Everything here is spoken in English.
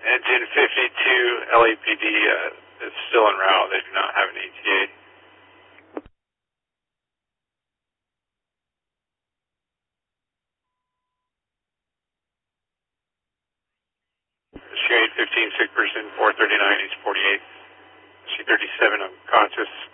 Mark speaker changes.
Speaker 1: Engine 52 LAPD is still en route. They do not have an ETA. C-815, sick person, 439, East 48. C-37 unconscious.